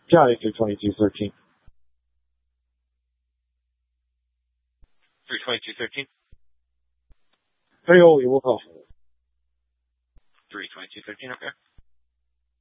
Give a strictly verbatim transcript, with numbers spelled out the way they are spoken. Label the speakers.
Speaker 1: Got it, three twenty-two thirteen.
Speaker 2: three twenty-two thirteen.
Speaker 1: 哎呦，有我靠。
Speaker 2: three twenty-two thirteen, okay.